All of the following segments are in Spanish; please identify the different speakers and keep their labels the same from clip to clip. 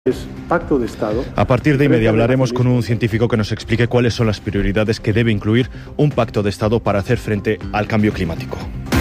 Speaker 1: Pacto de Estado.
Speaker 2: A partir de media hablaremos con un científico que nos explique cuáles son las prioridades que debe incluir un pacto de Estado para hacer frente al cambio climático.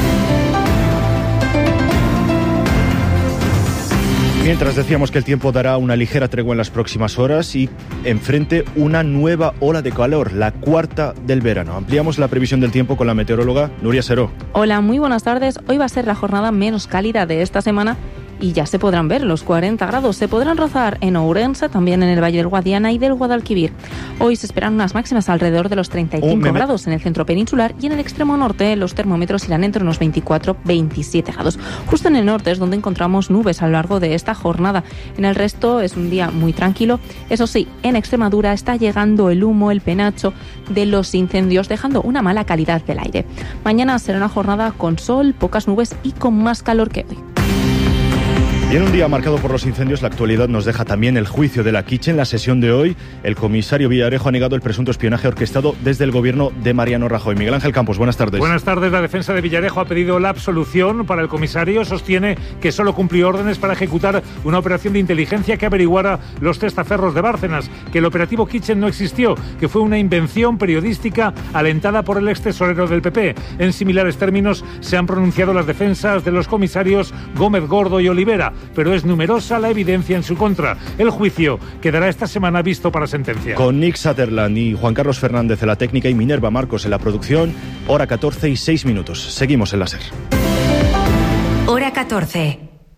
Speaker 2: Mientras decíamos que el tiempo dará una ligera tregua en las próximas horas y enfrente una nueva ola de calor, la cuarta del verano. Ampliamos la previsión del tiempo con la meteoróloga Nuria Seró.
Speaker 3: Hola, muy buenas tardes. Hoy va a ser la jornada menos cálida de esta semana y ya se podrán ver los 40 grados. Se podrán rozar en Ourense, también en el Valle del Guadiana y del Guadalquivir. Hoy se esperan unas máximas alrededor de los 35 grados en el centro peninsular y en el extremo norte los termómetros irán entre unos 24-27 grados. Justo en el norte es donde encontramos nubes a lo largo de esta jornada. En el resto es un día muy tranquilo. Eso sí, en Extremadura está llegando el humo, el penacho de los incendios, dejando una mala calidad del aire. Mañana será una jornada con sol, pocas nubes y con más calor que hoy.
Speaker 2: Y en un día marcado por los incendios, la actualidad nos deja también el juicio de la Quiche. En la sesión de hoy, el comisario Villarejo ha negado el presunto espionaje orquestado desde el gobierno de Mariano Rajoy. Miguel Ángel Campos, buenas tardes.
Speaker 4: Buenas tardes. La defensa de Villarejo ha pedido la absolución para el comisario. Sostiene que solo cumplió órdenes para ejecutar una operación de inteligencia que averiguara los testaferros de Bárcenas, que el operativo Kitchen no existió, que fue una invención periodística alentada por el ex tesorero del PP. En similares términos se han pronunciado las defensas de los comisarios Gómez Gordo y Olivera, pero es numerosa la evidencia en su contra. El juicio quedará esta semana visto para sentencia.
Speaker 2: Con Nick Sutherland y Juan Carlos Fernández en la técnica y Minerva Marcos en la producción, hora 14 y 6 minutos. Seguimos en la SER.
Speaker 5: Hora 14.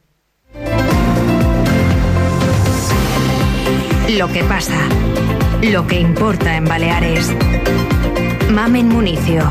Speaker 5: Lo que pasa, lo que importa en Baleares. Mamen Municio.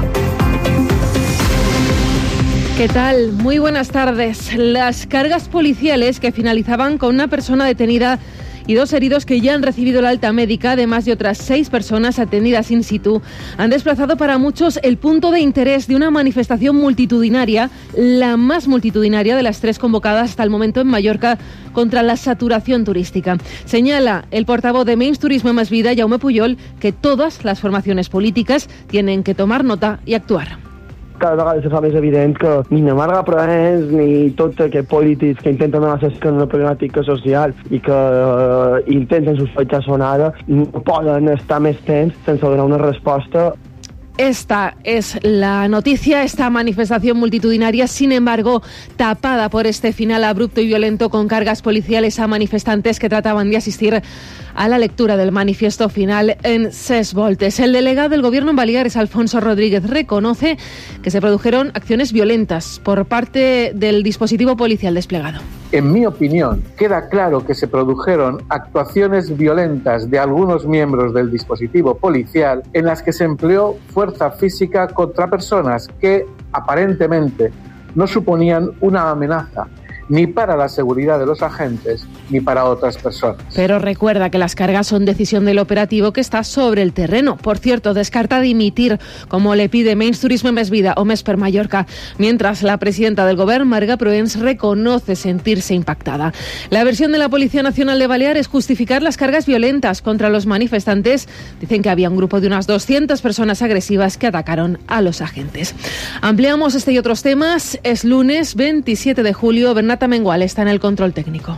Speaker 6: ¿Qué tal? Muy buenas tardes. Las cargas policiales que finalizaban con una persona detenida y 2 heridos que ya han recibido el alta médica, además de otras 6 personas atendidas in situ, han desplazado para muchos el punto de interés de una manifestación multitudinaria, la más multitudinaria de las 3 convocadas hasta el momento en Mallorca contra la saturación turística. Señala el portavoz de Menys Turisme Més Vida, Jaume Pujol, que todas las formaciones políticas tienen que tomar nota y actuar.
Speaker 7: Cada vegada se fa més evident que ni Navarra Proens ni tots aquests polítics que intenten donar una problemàtica social i que intenten sospechar sonada no poden estar més temps sense donar una resposta.
Speaker 6: Esta es la noticia, esta manifestación multitudinaria, sin embargo, tapada por este final abrupto y violento con cargas policiales a manifestantes que trataban de asistir a la lectura del manifiesto final en Ses Voltes. El delegado del Gobierno en Baleares, Alfonso Rodríguez, reconoce que se produjeron acciones violentas por parte del dispositivo policial desplegado.
Speaker 8: En mi opinión, queda claro que se produjeron actuaciones violentas de algunos miembros del dispositivo policial en las que se empleó fuerza física contra personas que aparentemente no suponían una amenaza ni para la seguridad de los agentes ni para otras personas.
Speaker 6: Pero recuerda que las cargas son decisión del operativo que está sobre el terreno. Por cierto, descarta dimitir, como le pide Menys Turisme Més Vida o Més per Mallorca, mientras la presidenta del Govern, Marga Proens, reconoce sentirse impactada. La versión de la Policía Nacional de Baleares es justificar las cargas violentas contra los manifestantes. Dicen que había un grupo de unas 200 personas agresivas que atacaron a los agentes. Ampliamos este y otros temas. Es lunes 27 de julio. Bernat Mengual está en el control técnico.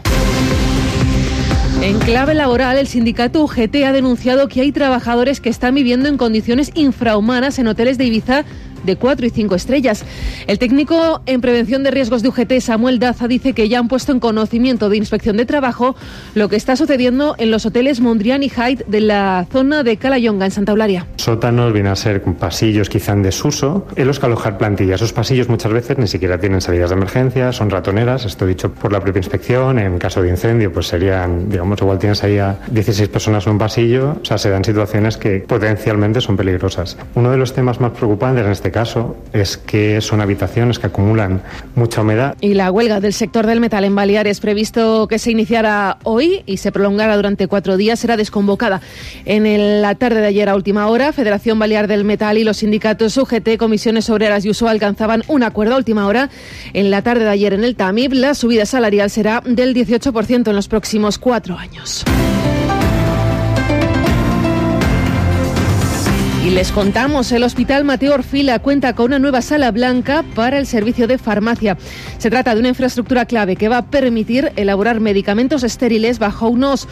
Speaker 6: En clave laboral, el sindicato UGT ha denunciado que hay trabajadores que están viviendo en condiciones infrahumanas en hoteles de Ibiza de 4 y 5 estrellas. El técnico en prevención de riesgos de UGT, Samuel Daza, dice que ya han puesto en conocimiento de Inspección de Trabajo lo que está sucediendo en los hoteles Mondrian y Hyde de la zona de Calahonga, en Santa Eulalia.
Speaker 9: Sótanos vienen a ser pasillos quizá en desuso en los que alojar plantillas. Esos pasillos muchas veces ni siquiera tienen salidas de emergencia, son ratoneras, esto dicho por la propia inspección. En caso de incendio pues serían, digamos, igual tienes ahí a 16 personas en un pasillo, o sea, se dan situaciones que potencialmente son peligrosas. Uno de los temas más preocupantes en este caso es que son habitaciones que acumulan mucha humedad.
Speaker 6: Y la huelga del sector del metal en Baleares, previsto que se iniciara hoy y se prolongara durante 4 días, será desconvocada. En la tarde de ayer a última hora, Federación Balear del Metal y los sindicatos UGT, Comisiones Obreras y USO alcanzaban un acuerdo a última hora. En la tarde de ayer en el TAMIB, la subida salarial será del 18% en los próximos 4 años. Y les contamos, el Hospital Mateo Orfila cuenta con una nueva sala blanca para el servicio de farmacia. Se trata de una infraestructura clave que va a permitir elaborar medicamentos estériles bajo unos